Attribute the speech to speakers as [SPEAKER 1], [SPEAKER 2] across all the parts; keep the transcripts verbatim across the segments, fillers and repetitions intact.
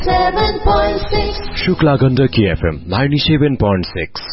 [SPEAKER 1] seven point six
[SPEAKER 2] Shukla Gandaki F M ninety-seven point six.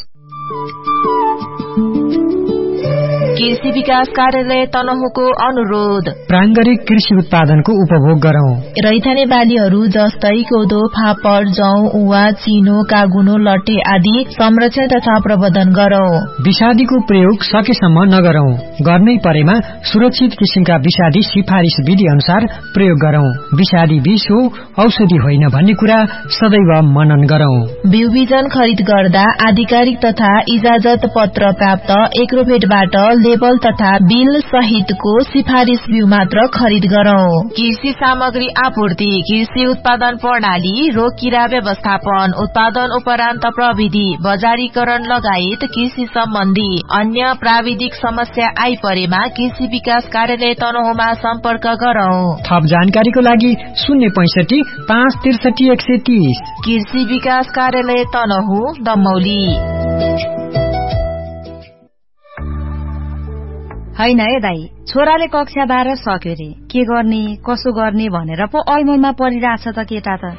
[SPEAKER 3] कृषि विकास कार्यालय तनहुको अनुरोध
[SPEAKER 4] प्राङ्गारिक कृषि उत्पादनको उपभोग गरौं।
[SPEAKER 3] रैथाने बालीहरू जस्तै कोदो, फापर, जौ, उवा, चिनो, कागुनो, लट्टे आदि संरक्षण तथा प्रबन्धन गरौं।
[SPEAKER 4] विषादीको प्रयोग सकेसम्म नगरौं। गर्नै परेमा सुरक्षित किसिमका विषादी सिफारिस विधि अनुसार प्रयोग गरौं। विषादी विष हो, औषधि होइन भन्ने कुरा सदैव मनन गरौं।
[SPEAKER 3] बिउ बिजन खरिद गर्दा आधिकारिक तथा इजाजत पत्र प्राप्त एग्रोभेटबाट लेबल तथा बिल सहितको सिफारिस बिउ मात्र खरिद गरौं। कृषि सामग्री आपूर्ति, कृषि उत्पादन प्रणाली, रोग किरा व्यवस्थापन, उत्पादन उपरान्त प्रविधि, बजारीकरण लगायत कृषि सम्बन्धी अन्य प्राविधिक समस्या आइपरेमा कृषि विकास कार्यालय तनहुमा सम्पर्क गरौं।
[SPEAKER 4] थप जानकारीको लागि शून्य पैंसठी पाँच त्रिसठी एक सय तीस।
[SPEAKER 3] कृषि विकास कार्यालय तनहु, दमौली।
[SPEAKER 5] हैन है दाई, छोराले कक्षा बाह्र सक्यो रे, के गर्ने कसो गर्ने भनेर पो ऐमैमा परिरहेछ त केटा त।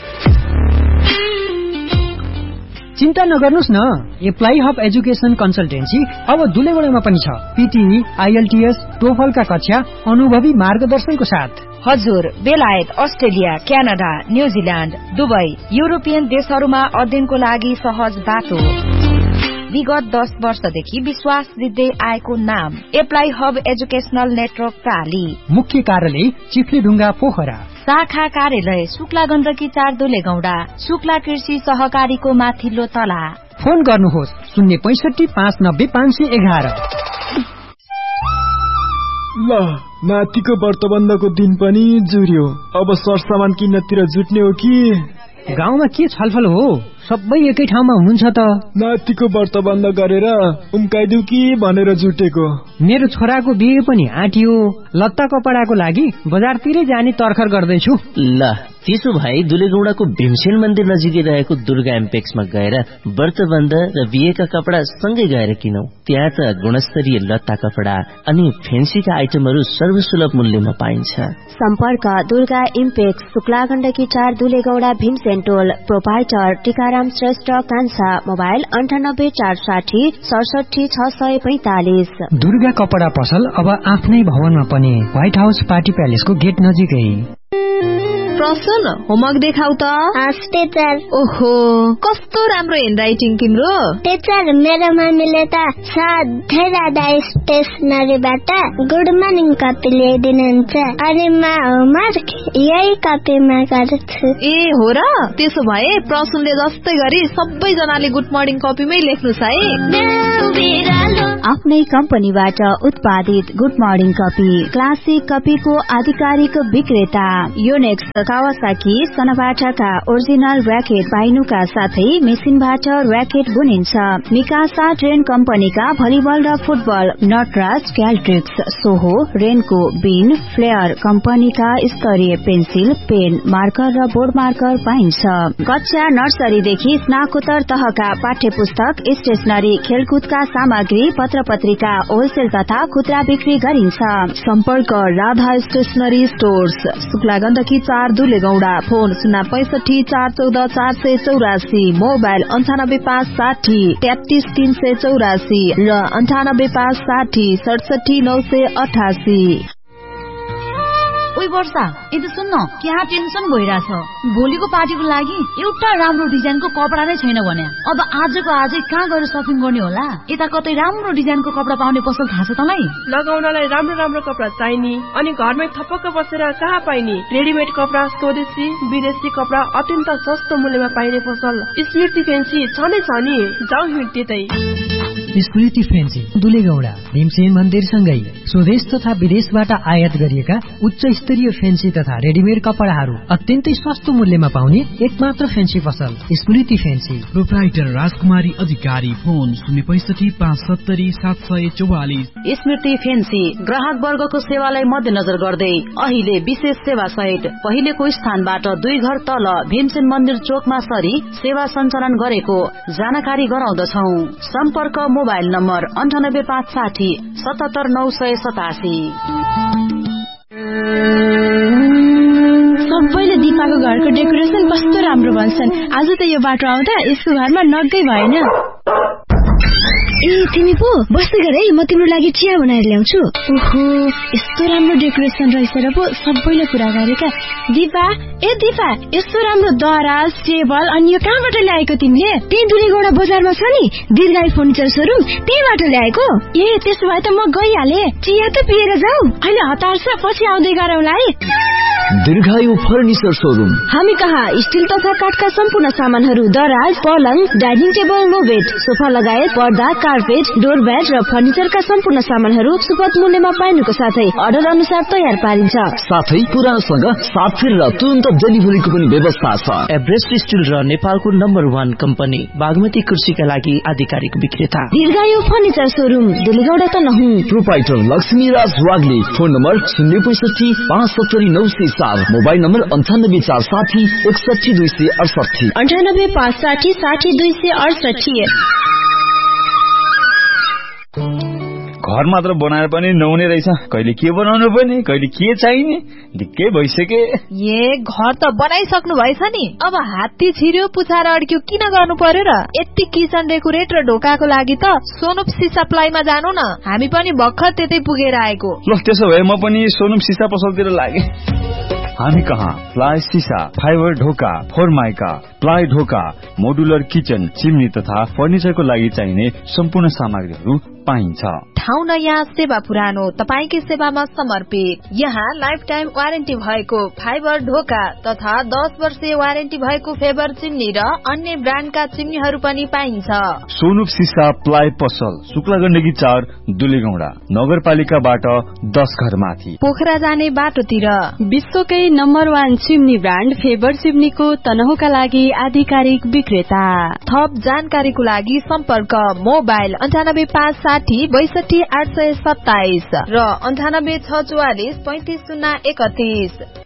[SPEAKER 4] चिन्ता नगर्नुस् न, एप्लाई हब एजुकेसन कन्सल्टेन्सी अब दुलेगुडामा पनि छ। पीटी, आईएलटीएस, टोफलका कक्षा अनुभवी मार्गदर्शनको साथ।
[SPEAKER 5] हजुर, बेलायत, Australia, Canada, New Zealand, Dubai, European देशहरूमा अध्ययनको लागि सहज बाटो। विगत दस वर्षदेखि विश्वास जित्दै आएको नाम एप्लाई हब एजुकेशनल नेटवर्क प्राली।
[SPEAKER 4] मुख्य कार्यालय चिफ्लेढुङ्गा पोखरा।
[SPEAKER 5] शाखा कार्यालय शुक्ला गण्डकी चार दुलेगौडा, शुक्ला कृषि सहकारीको माथिल्लो तला।
[SPEAKER 4] फोन गर्नुहोस् शून्य पैंसठी पाँच नब्बे पाँच सय एघार।
[SPEAKER 6] ल नातिको व्रतबन्धको दिन पनि जुर्यो, अब सरसामान किन्नतिर जुट्ने हो कि?
[SPEAKER 4] गाउँमा के छलफल हो, सबै एकै ठाउँमा हुनुहुन्छ त।
[SPEAKER 6] नातिको व्रतबन्ध गरेर उम्काइदिउ कि भनेर जुटेको।
[SPEAKER 4] मेरो छोराको बिहे पनि आँटियो, लत्ता कपडाको लागि बजारतिरै जाने तर्खर गर्दैछु।
[SPEAKER 7] ल त्यसो भए दुलेगौडाको भीमसेन मन्दिर नजिकै रहेको दुर्गा एम्पेक्समा गएर व्रतबन्ध र बिहेका कपडा सँगै गएर किनौ। त्यहाँ त गुणस्तरीय लत्ता कपडा अनि फेन्सीका आइटमहरू सर्वसुलभ मूल्यमा पाइन्छ।
[SPEAKER 8] सम्पर्क दुर्गा इम्पेक्स, शुक्ला गण्डकी चार दुलेगौडा, भीमसेन टोल। प्रोपाइटर टीकाराम श्रेष्ठ कान्छा। मोबाइल अन्ठानब्बे चार साठी सडसठी छ सय पैंतालिस।
[SPEAKER 4] दुर्गा कपडा पसल अब आफ्नै भवनमा पनि, व्हाइट हाउस पार्टी प्यालेसको गेट नजिकै।
[SPEAKER 9] प्रसन्न, होमवर्क देखाउ त।
[SPEAKER 10] टीचर।
[SPEAKER 9] ओहो, कस्तो राम्रो ह्यान्डराइटिङ तिम्रो।
[SPEAKER 10] टीचर, मेरो मम्मीले त सधैँ राधा स्टेसनरीबाट गुड मर्निङ कपी ल्याइदिनुहुन्छ, अनि म होमवर्क यही कपीमा गर्छु।
[SPEAKER 9] ए हो र, त्यसो भए प्रसन्नले जस्तै गरी सबैजनाले गुड मर्निङ कपीमै लेख्नुस् है।
[SPEAKER 8] आफ्नै कम्पनीबाट उत्पादित गुड मर्निङ कपी, क्लासिक कपीको आधिकारिक विक्रेता। योनेक्स, कावासाकी, सनबाटाका ओरिजिनल र्याकेट पाइनुका साथै मेसिनबाट र्याकेट बुनिन्छ। मिकासा ट्रेन कम्पनीका भलिबल र फुटबल, नटराज, क्याल्ट्रिक्स, सोहो, रेनको, बिन, फ्लेयर कम्पनीका स्तरीय पेन्सिल, पेन, मार्कर र बोर्ड मार्कर पाइन्छ। कक्षा नर्सरीदेखि स्नाकोत्तर तहका पाठ्य पुस्तक, स्टेशनरी, खेलकुदका सामग्री, पत्र पत्रिका होलसेल तथा खुद्रा बिक्री गरिन्छ।
[SPEAKER 9] सम्पर्क राधा स्टेशनरी स्टोर्स, शुक्ला गण्डकी चार दुलेगौडा। फोन शून्य पैंसठी चार चौध चार सय चौरासी। मोबाइल अन्ठानब्बे पाँच साठी तेत्तीस तीन सय चौरासी र अन्ठानब्बे पाँच साठी सडसठी नौ सय अठासी।
[SPEAKER 5] ओइ वर्षा, यदि सुन्न, क्या टेन्सन भइरहेछ। भोलिको पार्टीको लागि एउटा राम्रो डिजाइनको कपडा नै छैन भने अब आजको आजै कहाँ गएर सपिङ गर्ने होला? यता कतै राम्रो डिजाइनको कपडा पाउने पसल थाहा छ तँलाई?
[SPEAKER 11] लगाउनलाई राम्रो राम्रो कपडा चाहिने अनि घरमै थपक्क बसेर कहाँ पाइने? रेडिमेड कपडा, स्वदेशी विदेशी कपडा अत्यन्त सस्तो मूल्यमा पाइने पसल स्मृति फेन्सी छ नै छ नि। जाऊ हिँड त्यतै।
[SPEAKER 4] स्मृति फेन्सी दुलेगौडा, भीमसेन मन्दिरसँगै स्वदेश तथा विदेशबाट आयात गरिएका उच्च स्तरीय फेन्सी तथा रेडिमेड कपडाहरू अत्यन्तै सस्तो मूल्यमा पाउने एकमात्र फेन्सी पसल स्मृति फेन्सी।
[SPEAKER 12] प्रोप्राइटर राजकुमारी अधिकारी। फोन शून्य पैंसठी पाँच सत्तरी सात सय चौवालिस।
[SPEAKER 5] स्मृति फेन्सी ग्राहक वर्गको सेवालाई मध्यनजर गर्दै अहिले विशेष सेवा सहित पहिलेको स्थानबाट दुई घर तल भीमसेन मन्दिर चोकमा सरी सेवा सञ्चालन गरेको जानकारी गराउँदछौ। सम्पर्क मोबाइल नम्बर अन्ठानब्बे पाँच साठी सतहत्तर नौ सय सतासी।
[SPEAKER 13] सबैले दिपाको घरको डेकोरेसन कस्तो राम्रो भन्छन्। आज त यो बाटो आउँदा यसको घरमा नगै भएन।
[SPEAKER 14] ए तिमी पो बस्दै गर है, म तिम्रो लागि चिया बनाएर ल्याउँछु।
[SPEAKER 13] ओहो यस्तो राम्रो डेकोरेसन रहेछ र पो सबैले कुरा गरेका। दिपा ए दिपा यस्तो राम्रो दराज टेबल अनि यो कहाँबाट ल्याएको तिमीले?
[SPEAKER 14] त्यही दुलेगौडा बजारमा छ नि दीर्घायु फर्निचर सोरुम, त्यहीबाट ल्याएको।
[SPEAKER 13] ए त्यसो भए त म गइहाले।
[SPEAKER 14] चिया त पिएर जाऊ।
[SPEAKER 13] अहिले हतार छ, पछि आउँदै गरौँला है।
[SPEAKER 15] दीर्घायु फर्निचर सोरुम।
[SPEAKER 14] हामी कहाँ स्टिल तथा काठका सम्पूर्ण सामानहरू, दराज, पलङ, डाइनिङ टेबल, लो बेड, सोफा लगायत पर्दा, कार्पेट, डोरम्याट र फर्निचरका सम्पूर्ण सामानहरू सुपथ मूल्यमा पाइनुको साथै अर्डर अनुसार तयार पारिन्छ।
[SPEAKER 15] साथै पुरानोसँग साथफेर र तुरन्त डेलिभरीको पनि व्यवस्था छ।
[SPEAKER 7] एभरेस्ट स्टिल र नेपालको नम्बर वान कम्पनी बागमती कुर्सीका लागि आधिकारिक विक्रेता
[SPEAKER 14] दीर्घायु फर्निचर सोरुम, दिलीगौडा त नहुँ।
[SPEAKER 15] Proprietor Laxmiraj Wagle. Phone number शून्य पैसठी पाँच सत्तरी नौ सय चार, मोबाइल नम्बर अन्ठानब्बे चार साठी एकसठी दुई सय अडसठी
[SPEAKER 13] अन्ठानब्बे पाँच साठी साठी दुई सय अडसठी।
[SPEAKER 16] घर मात्र बनाएर पनि नहुने रहेछ, कहिले के बनाउनु पर्ने, कहिले के चाहिने, ढिक्कै भइसके।
[SPEAKER 3] ए घर त बनाइसक्नु भएछ नि, अब हात्ती छिर्यो पुछार अड्क्यो किन गर्नु पर्यो र? यति किचन डेकोरेट र ढोकाको लागि त सोनुप सिसा प्लाईमा जानु न, हामी पनि भर्खर त्यतै पुगेर आएको।
[SPEAKER 16] ल त्यसो भए म पनि सोनुप सिसा पसलतिर लागे। हामी कहाँ प्लाई सिसा, फाइबर ढोका, फोरमाइका, प्लाई ढोका, मोडुलर किचन, चिम्नी तथा फर्निचरको लागि चाहिने सम्पूर्ण सामग्रीहरू पाइन्छ।
[SPEAKER 3] ठाउँ नयाँ सेवा पुरानो, तपाईकै सेवामा समर्पित। यहाँ लाइफ टाइम वारेन्टी भएको फाइबर ढोका तथा दस वर्षीय वारेन्टी भएको फेबर चिम्नी र अन्य ब्रान्डका चिम्नीहरू पनि पाइन्छ।
[SPEAKER 16] सोनुप सिसा प्लाई पसल, शुक्ला गण्डकी चार, दुलेगौडा, नगरपालिकाबाट दस घर माथि,
[SPEAKER 3] पोखरा जाने बाटोतिर।
[SPEAKER 9] विश्वकै number one chimney brand favour चिम्नीको तनहुका लागि आधिकारिक विक्रेता।
[SPEAKER 3] थप जानकारीको लागि सम्पर्क मोबाइल अन्ठानब्बे पाँच साठी बैसठी आठ सय सत्ताइस र अन्ठानब्बे छ चौवालिस पैंतिस शून्य एकतीस।